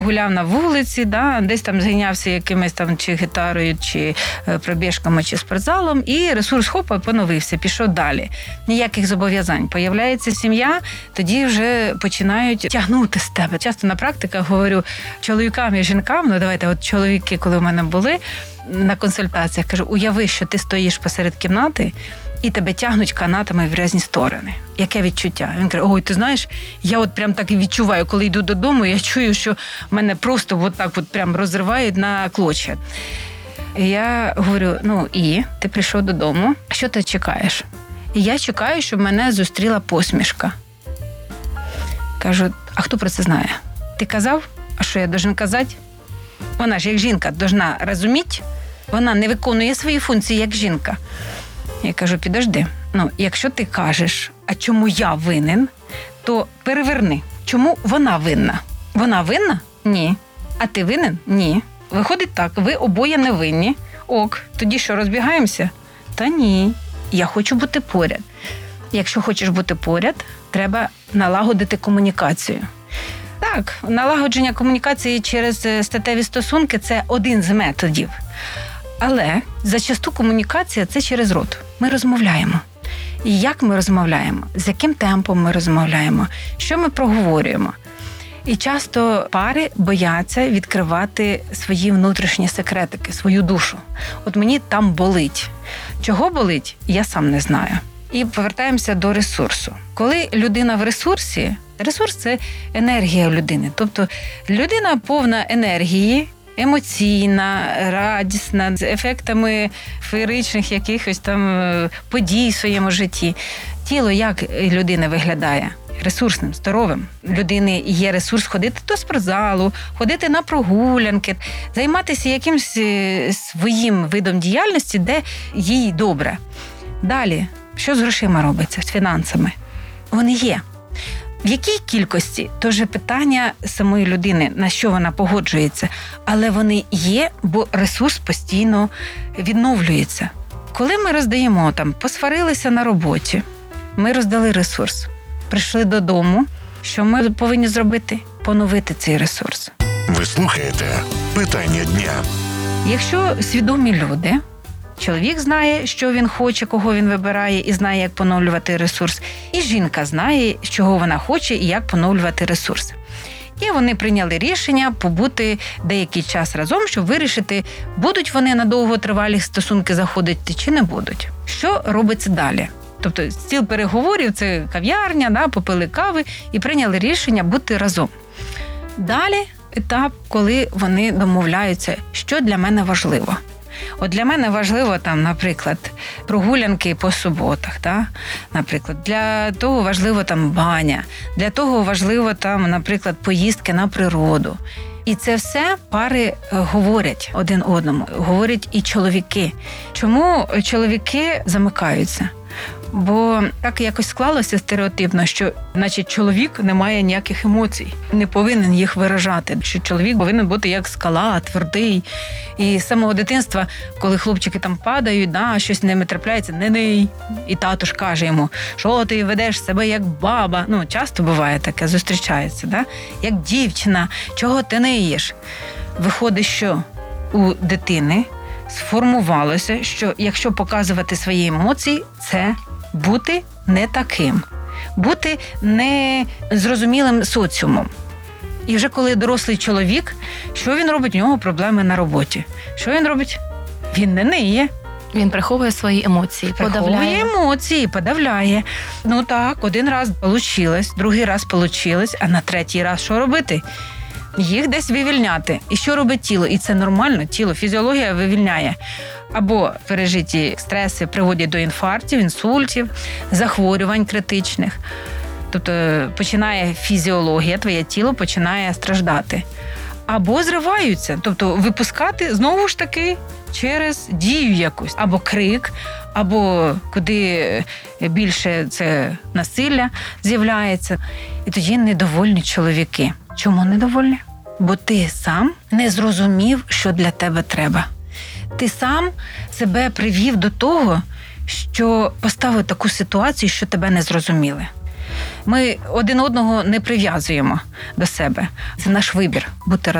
гуляв на вулиці, да, десь там зайнявся якимось там чи гітарою, чи пробіжками, чи спортзалом, і ресурс хопа поновився, пішов далі. Ніяких зобов'язань. Появляється сім'я, тоді вже починають тягнути з тебе. Часто на практиках говорю чоловікам і жінкам, ну давайте, от чоловіки, коли в мене були на консультаціях, кажу, уяви, що ти стоїш посеред кімнати, і тебе тягнуть канатами в різні сторони. Яке відчуття? Він каже, ой, ти знаєш, я от прям так і відчуваю, коли йду додому, я чую, що мене просто от так от прям розривають на клочья. І я говорю, ну і? Ти прийшов додому, що ти чекаєш? І я чекаю, щоб мене зустріла посмішка. Кажу, а хто про це знає? Ти казав? А що я должен казати? Вона ж як жінка должна розуміти, вона не виконує свої функції як жінка. Я кажу, підожди, ну, якщо ти кажеш, а чому я винен, то переверни. Чому вона винна? Вона винна? Ні. А ти винен? Ні. Виходить так, ви обоє не винні. Ок, тоді що, розбігаємося? Та ні, я хочу бути поряд. Якщо хочеш бути поряд, треба налагодити комунікацію. Так, налагодження комунікації через статеві стосунки – це один з методів. Але зачасту комунікація – це через рот. Ми розмовляємо. І як ми розмовляємо? З яким темпом ми розмовляємо? Що ми проговорюємо? І часто пари бояться відкривати свої внутрішні секретики, свою душу. От мені там болить. Чого болить? Я сам не знаю. І повертаємося до ресурсу. Коли людина в ресурсі, ресурс – це енергія людини. Тобто людина повна енергії, емоційна, радісна, з ефектами феєричних якихось там подій в своєму житті. Тіло як людини виглядає? Ресурсним, здоровим. У людини є ресурс ходити до спортзалу, ходити на прогулянки, займатися якимось своїм видом діяльності, де їй добре. Далі, що з грошима робиться, з фінансами? Вони є. В якій кількості – то вже питання самої людини, на що вона погоджується. Але вони є, бо ресурс постійно відновлюється. Коли ми роздаємо, там, посварилися на роботі, ми роздали ресурс, прийшли додому, що ми повинні зробити? Поновити цей ресурс. Ви слухаєте «Питання дня». Якщо свідомі люди, чоловік знає, що він хоче, кого він вибирає, і знає, як поновлювати ресурс. І жінка знає, чого вона хоче і як поновлювати ресурс. І вони прийняли рішення побути деякий час разом, щоб вирішити, будуть вони на довготривалі стосунки заходити чи не будуть. Що робиться далі? Тобто стіл переговорів – це кав'ярня, да, попили кави і прийняли рішення бути разом. Далі етап, коли вони домовляються, що для мене важливо. От для мене важливо, там, наприклад, прогулянки по суботах, да? Наприклад, для того важливо там баня, для того важливо там, наприклад, поїздки на природу. І це все пари говорять один одному, говорять і чоловіки. Чому чоловіки замикаються? Бо так якось склалося стереотипно, що, значить, чоловік не має ніяких емоцій, не повинен їх виражати, що чоловік повинен бути як скала, твердий. І з самого дитинства, коли хлопчики там падають, да, щось з ними трапляється, не ний. І тато ж каже йому, що ти ведеш себе як баба. Ну, часто буває таке, зустрічається, да? Як дівчина, чого ти ниєш? Виходить, що у дитини сформувалося, що якщо показувати свої емоції, це бути не таким, бути незрозумілим соціумом. І вже коли дорослий чоловік, що він робить? У нього проблеми на роботі. Що він робить? Він не ниє. Він приховує свої емоції, подавляє. Ну так, один раз вийшло, другий раз вийшло, а на третій раз що робити? Їх десь вивільняти. І що робить тіло? І це нормально, тіло, фізіологія вивільняє. Або пережиті стреси приводять до інфарктів, інсультів, захворювань критичних. Тобто починає фізіологія, твоє тіло починає страждати. Або зриваються, тобто випускати знову ж таки через дію якусь. Або крик, або куди більше це насилля з'являється. І тоді недовольні чоловіки. Чому недовольні? Бо ти сам не зрозумів, що для тебе треба. Ти сам себе привів до того, що поставив таку ситуацію, що тебе не зрозуміли. Ми один одного не прив'язуємо до себе. Це наш вибір бути разом.